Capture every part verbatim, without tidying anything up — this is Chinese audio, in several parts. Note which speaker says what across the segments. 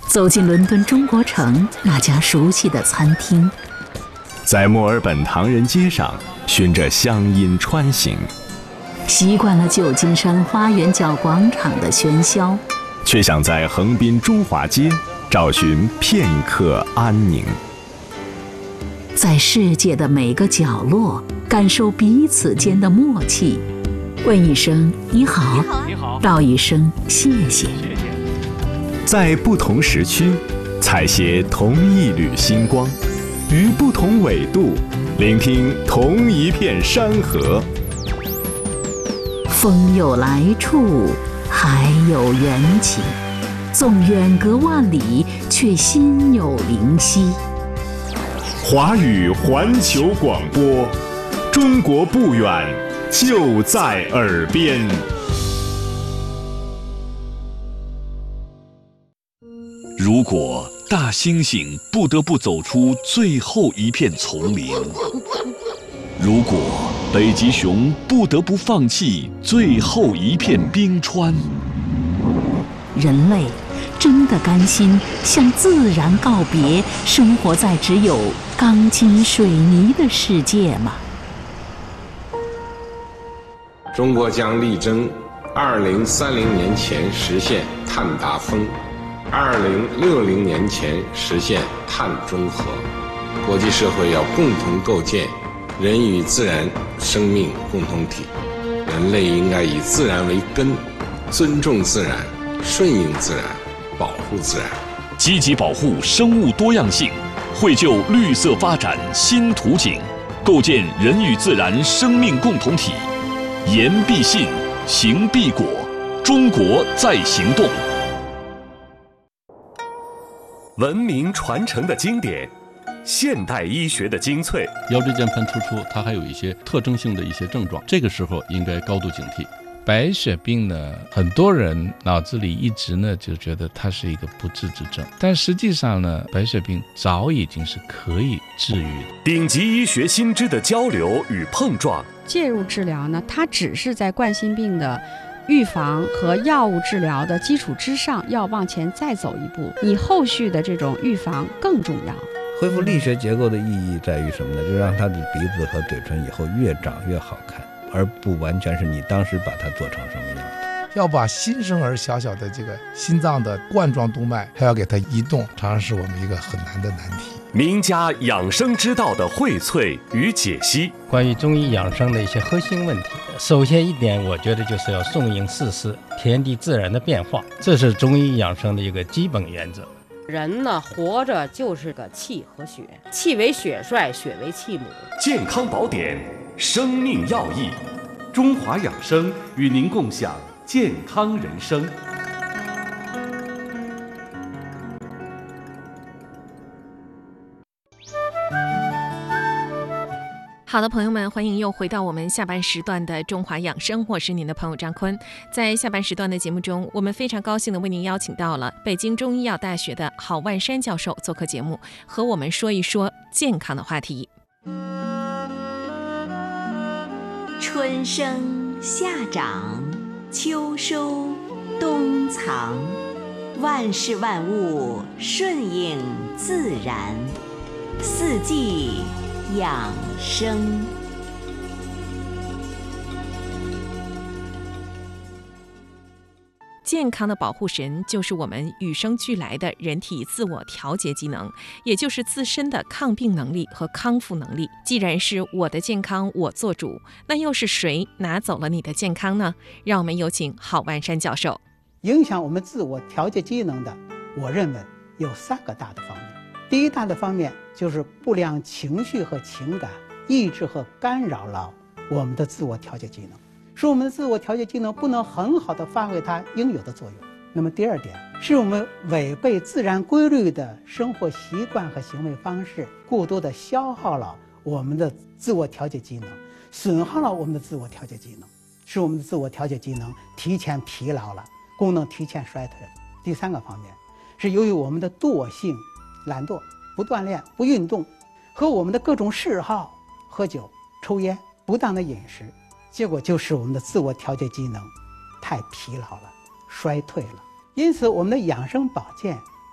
Speaker 1: 走进伦敦中国城那家熟悉的餐厅，
Speaker 2: 在墨尔本唐人街上循着乡音穿行，
Speaker 1: 习惯了旧金山花园角广场的喧嚣，
Speaker 2: 却想在横滨中华街找寻片刻安宁。
Speaker 1: 在世界的每个角落感受彼此间的默契，问一声你好，
Speaker 3: 你好，
Speaker 1: 道一声谢谢。
Speaker 2: 在不同时区采撷同一缕星光，于不同纬度聆听同一片山河。
Speaker 1: 风有来处，海有缘起，纵远隔万里，却心有灵犀。
Speaker 2: 华语环球广播，中国不远，就在耳边。
Speaker 4: 如果大猩猩不得不走出最后一片丛林，如果北极熊不得不放弃最后一片冰川，
Speaker 1: 人类真的甘心向自然告别，生活在只有钢筋水泥的世界吗？
Speaker 5: 中国将力争二零三零年前实现碳达峰，二零六零年前实现碳中和。国际社会要共同构建人与自然生命共同体，人类应该以自然为根，尊重自然，顺应自然，保护自然，
Speaker 4: 积极保护生物多样性，绘就绿色发展新图景，构建人与自然生命共同体。言必信，行必果，中国在行动。
Speaker 2: 文明传承的经典，现代医学的精粹。
Speaker 6: 腰椎间盘突出，它还有一些特征性的一些症状，这个时候应该高度警惕。白血病呢，很多人脑子里一直呢就觉得它是一个不治之症，但实际上呢，白血病早已经是可以治愈的。
Speaker 2: 顶级医学新知的交流与碰撞，
Speaker 3: 介入治疗呢，它只是在冠心病的预防和药物治疗的基础之上，要往前再走一步，你后续的这种预防更重要。
Speaker 7: 恢复力学结构的意义在于什么呢？就是让他的鼻子和嘴唇以后越长越好看，而不完全是你当时把它做成什么样的。
Speaker 8: 要把新生儿小小的这个心脏的冠状动脉还要给它移动，常常是我们一个很难的难题。
Speaker 2: 名家养生之道的荟萃与解析，
Speaker 9: 关于中医养生的一些核心问题，首先一点，我觉得就是要顺应四时，天地自然的变化，这是中医养生的一个基本原则。
Speaker 10: 人呢，活着就是个气和血，气为血帅，血为气母。
Speaker 2: 健康宝典，生命要义，中华养生与您共享健康人生。
Speaker 11: 好的，朋友们，欢迎又回到我们下半时段的中华养生，我是您的朋友张坤。在下半时段的节目中，我们非常高兴的为您邀请到了北京中医药大学的郝万山教授做客节目，和我们说一说健康的话题。
Speaker 12: 春生夏长，秋收冬藏，万事万物顺应自然，四季养生。
Speaker 11: 健康的保护神就是我们与生俱来的人体自我调节机能，也就是自身的抗病能力和康复能力。既然是我的健康我做主，那又是谁拿走了你的健康呢？让我们有请郝万山教授。
Speaker 13: 影响我们自我调节机能的，我认为有三个大的方面。第一大的方面就是不良情绪和情感抑制和干扰了我们的自我调节机能，使我们的自我调节机能不能很好的发挥它应有的作用。那么第二点，是我们违背自然规律的生活习惯和行为方式，过多的消耗了我们的自我调节机能，损耗了我们的自我调节机能，使我们的自我调节机能提前疲劳了，功能提前衰退了。第三个方面，是由于我们的惰性懒惰，不锻炼不运动，和我们的各种嗜好，喝酒抽烟不当的饮食，结果就使我们的自我调节机能太疲劳了，衰退了。因此我们的养生保健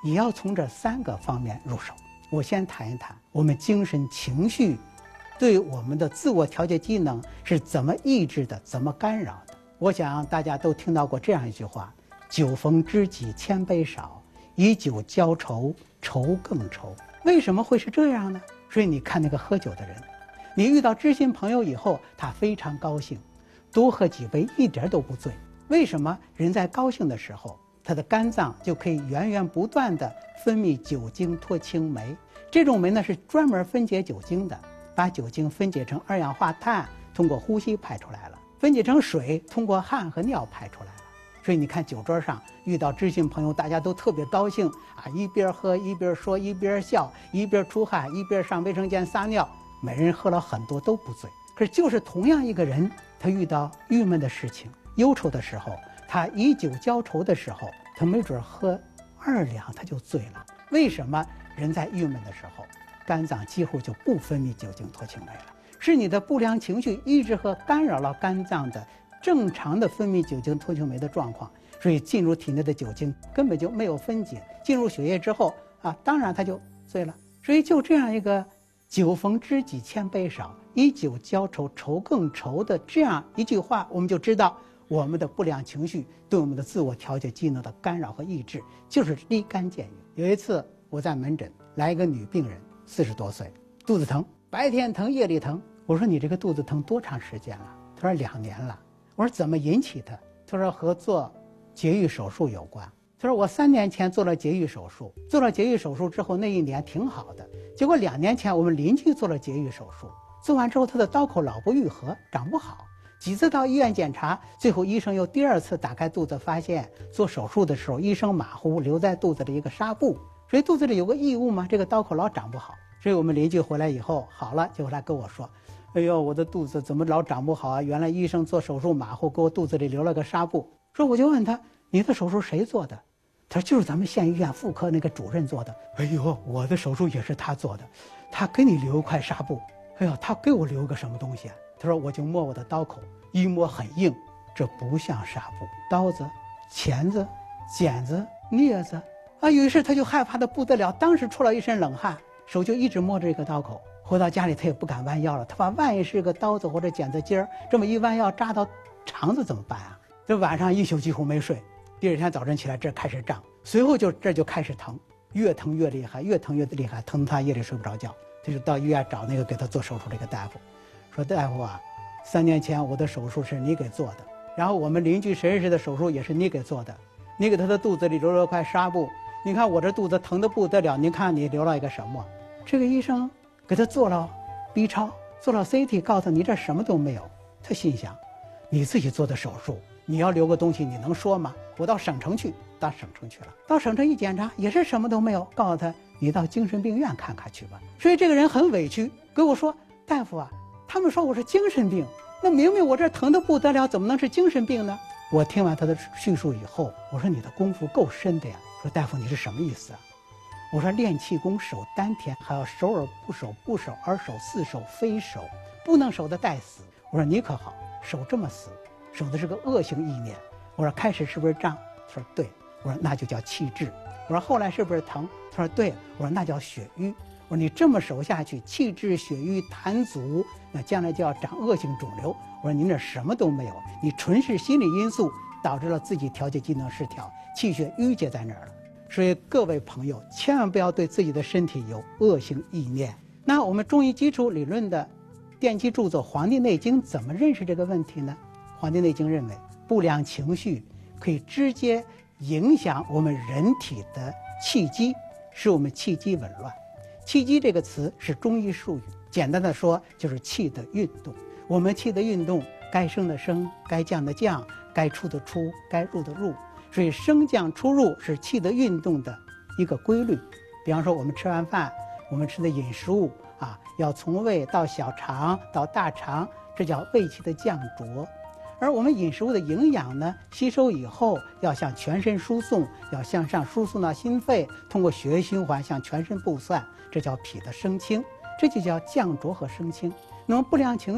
Speaker 13: 也要从这三个方面入手。我先谈一谈我们精神情绪对我们的自我调节机能是怎么抑制的，怎么干扰的。我想大家都听到过这样一句话：酒逢知己千杯少，以酒浇愁，愁更愁。为什么会是这样呢？所以你看那个喝酒的人，你遇到知心朋友以后，他非常高兴，多喝几杯一点都不醉。为什么？人在高兴的时候，他的肝脏就可以源源不断地分泌酒精脱氢酶，这种酶呢是专门分解酒精的，把酒精分解成二氧化碳，通过呼吸排出来了；分解成水，通过汗和尿排出来了。所以你看酒桌上遇到知心朋友，大家都特别高兴啊，一边喝一边说，一边笑，一边出汗，一边上卫生间撒尿，每人喝了很多都不醉。可是就是同样一个人，他遇到郁闷的事情、忧愁的时候，他以酒浇愁的时候，他没准喝二两他就醉了。为什么？人在郁闷的时候，肝脏几乎就不分泌酒精脱氢酶了，是你的不良情绪抑制和干扰了肝脏的正常的分泌酒精脱氢酶的状况，所以进入体内的酒精根本就没有分解，进入血液之后啊，当然他就醉了。所以就这样一个酒逢知己千杯少，以酒浇愁，愁更愁的这样一句话，我们就知道我们的不良情绪对我们的自我调节机能的干扰和抑制就是立竿见影。有一次我在门诊来一个女病人，四十多岁，肚子疼，白天疼夜里疼。我说你这个肚子疼多长时间了？她说两年了。我说怎么引起的？她说和做节育手术有关。她说我三年前做了节育手术，做了节育手术之后那一年挺好的，结果两年前我们邻居做了节育手术，做完之后她的刀口老不愈合，长不好，几次到医院检查，最后医生又第二次打开肚子，发现做手术的时候医生马虎，留在肚子里一个纱布，所以肚子里有个异物嘛，这个刀口老长不好。所以我们邻居回来以后好了，就来跟我说，哎呦，我的肚子怎么老长不好啊？原来医生做手术马虎，给我肚子里留了个纱布。说我就问他，你的手术谁做的？他说就是咱们县医院妇科那个主任做的。哎呦，我的手术也是他做的，他给你留一块纱布。哎呦，他给我留个什么东西啊？他说我就摸我的刀口，一摸很硬，这不像纱布，刀子、钳子、剪子、镊子啊。于是他就害怕的不得了，当时出了一身冷汗，手就一直摸着这个刀口。回到家里他也不敢弯腰了，他怕万一是个刀子或者剪子尖儿，这么一弯腰扎到肠子怎么办啊？这晚上一宿几乎没睡，第二天早晨起来这开始胀，随后就这就开始疼，越疼越厉害，越疼越厉害，疼他夜里睡不着觉。他就到医院找那个给他做手术这个大夫，说大夫啊，三年前我的手术是你给做的，然后我们邻居谁谁谁的手术也是你给做的，你给他的肚子里留了块纱布，你看我这肚子疼得不得了，您看你留了一个什么？这个医生给他做了 B 超，做了 C T， 告诉你这什么都没有。他心想，你自己做的手术，你要留个东西，你能说吗？我到省城去，到省城去了，到省城一检查也是什么都没有，告诉他你到精神病院看看去吧。所以这个人很委屈，跟我说，大夫啊，他们说我是精神病，那明明我这疼得不得了，怎么能是精神病呢？我听完他的叙述以后，我说你的功夫够深的呀。说大夫你是什么意思啊？我说练气功守丹田，还要守而不守，不守而守，似守非守，不能守的待死。我说你可好，守这么死，守的是个恶性意念。我说开始是不是胀？他说对。我说那就叫气滞。我说后来是不是疼？他说对。我说那叫血瘀。我说你这么守下去，气滞血瘀痰阻，那将来就要长恶性肿瘤。我说您这什么都没有，你纯是心理因素导致了自己调节机能失调，气血郁结在那儿了。所以各位朋友千万不要对自己的身体有恶性意念。那我们中医基础理论的奠基著作《黄帝内经》怎么认识这个问题呢？《黄帝内经》认为，不良情绪可以直接影响我们人体的气机，使我们气机紊乱。气机这个词是中医术语，简单的说就是气的运动。我们气的运动，该升的升，该降的降，该出的出，该入的入。所以升降出入是气的运动的一个规律。比方说我们吃完饭，我们吃的饮食物啊，要从胃到小肠到大肠，这叫胃气的降浊。而我们饮食物的营养呢，吸收以后要向全身输送，要向上输送到心肺，通过血液循环向全身布散，这叫脾的升清，这就叫降浊和升清。那么不良情绪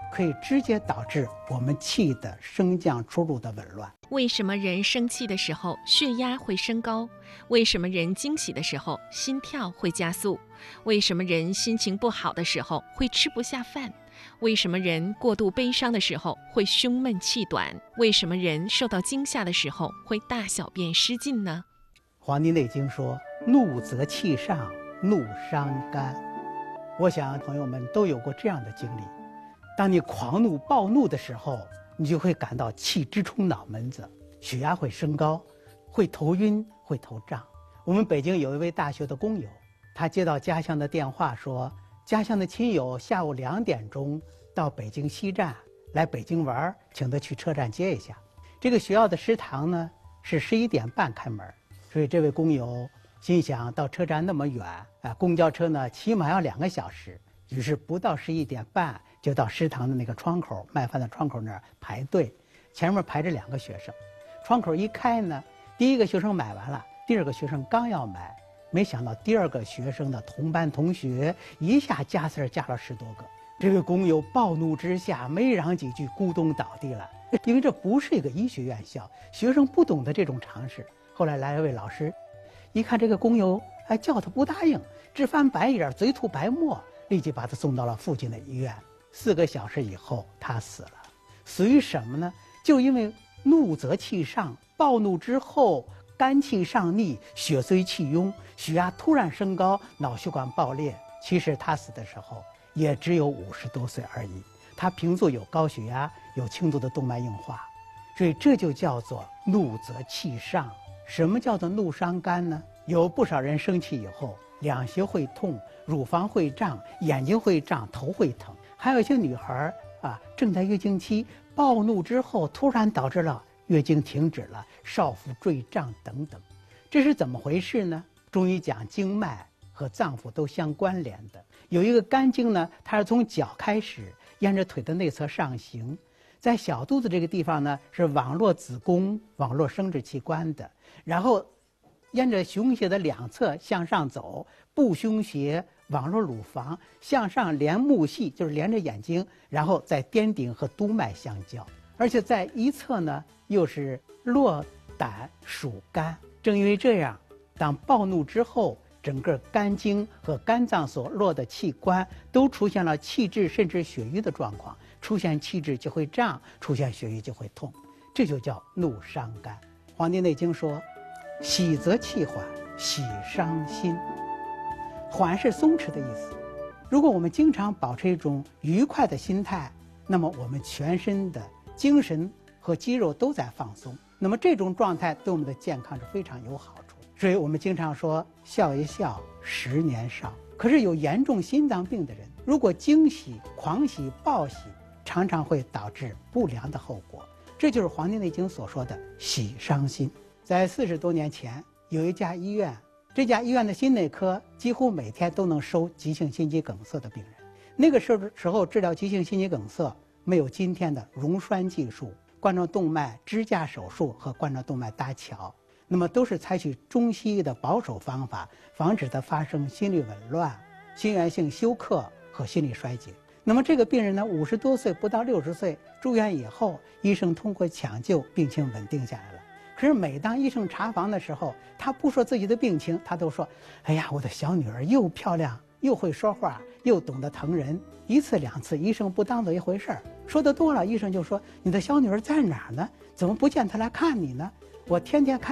Speaker 13: 可以直接导致我们气的升降出入的紊乱。
Speaker 11: 为什么人生气的时候血压会升高？为什么人惊喜的时候心跳会加速？为什么人心情不好的时候会吃不下饭？为什么人过度悲伤的时候会胸闷气短？为什么人受到惊吓的时候会大小便失禁呢？
Speaker 13: 《黄帝内经》说：“怒则气上，怒伤肝。”我想朋友们都有过这样的经历，当你狂怒暴怒的时候，你就会感到气直冲脑门子，血压会升高，会头晕，会头胀。我们北京有一位大学的工友，他接到家乡的电话说，家乡的亲友下午两点钟到北京西站来北京玩，请他去车站接一下。这个学校的食堂呢是十一点半开门，所以这位工友心想到车站那么远啊，公交车呢起码要两个小时，于是不到十一点半就到食堂的那个窗口，卖饭的窗口那儿排队，前面排着两个学生，窗口一开呢，第一个学生买完了，第二个学生刚要买，没想到第二个学生的同班同学一下加词加了十多个，这位工友暴怒之下没嚷几句咕咚倒地了，因为这不是一个医学院校，学生不懂得这种常识。后来来了位老师，一看这个工友还叫他不答应，直翻白眼，嘴吐白沫，立即把他送到了附近的医院。四个小时以后他死了。死于什么呢？就因为怒则气上，暴怒之后肝气上逆，血随气壅，血压突然升高，脑血管爆裂。其实他死的时候也只有五十多岁而已，他平素有高血压，有轻度的动脉硬化，所以这就叫做怒则气上。什么叫做怒伤肝呢？有不少人生气以后两胁会痛，乳房会胀，眼睛会胀，头会疼。还有一些女孩啊，正在月经期，暴怒之后突然导致了月经停止了，少腹坠胀等等。这是怎么回事呢？中医讲经脉和脏腑都相关联的，有一个肝经呢，它是从脚开始，沿着腿的内侧上行，在小肚子这个地方呢是网络子宫、网络生殖器官的，然后沿着胸胁的两侧向上走，部胸胁网络乳房向上连目系，就是连着眼睛，然后在颠顶和督脉相交，而且在一侧呢又是络胆属肝。正因为这样，当暴怒之后，整个肝经和肝脏所络的器官都出现了气滞甚至血瘀的状况，出现气滞就会胀，出现血瘀就会痛，这就叫怒伤肝。《黄帝内经》说：“喜则气缓，喜伤心。”缓是松弛的意思。如果我们经常保持一种愉快的心态，那么我们全身的精神和肌肉都在放松，那么这种状态对我们的健康是非常有好处。所以我们经常说笑一笑，十年少。可是有严重心脏病的人，如果惊喜、狂喜、暴喜，常常会导致不良的后果。这就是《黄帝内经》所说的喜伤心。在四十多年前，有一家医院，这家医院的心内科几乎每天都能收急性心肌梗塞的病人。那个时候时候治疗急性心肌梗塞没有今天的溶栓技术、冠状动脉支架手术和冠状动脉搭桥，那么都是采取中西医的保守方法，防止它发生心律紊乱、心源性休克和心力衰竭。那么这个病人呢，五十多岁不到六十岁住院以后，医生通过抢救病情稳定下来了。可是每当医生查房的时候，他不说自己的病情，他都说：“哎呀，我的小女儿又漂亮，又会说话，又懂得疼人。”一次两次，医生不当做一回事儿，说得多了，医生就说：“你的小女儿在哪儿呢？怎么不见她来看你呢？我天天看。”